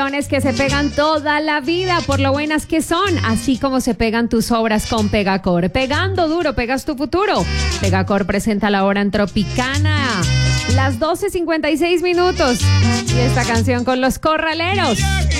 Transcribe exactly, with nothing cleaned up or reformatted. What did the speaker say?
Que se pegan toda la vida por lo buenas que son, así como se pegan tus obras con Pegacor. Pegando duro, pegas tu futuro. Pegacor presenta la hora en Tropicana, las doce cincuenta y seis minutos. Y esta canción con los corraleros.